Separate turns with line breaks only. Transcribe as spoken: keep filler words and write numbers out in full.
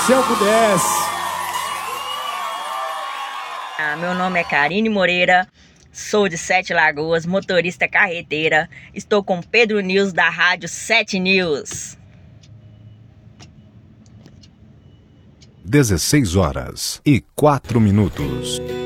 Se eu pudesse.
Ah, meu nome é Karine Moreira, sou de Sete Lagoas, motorista carreteira. Estou com Pedro News da Rádio Sete News.
dezesseis horas e quatro minutos.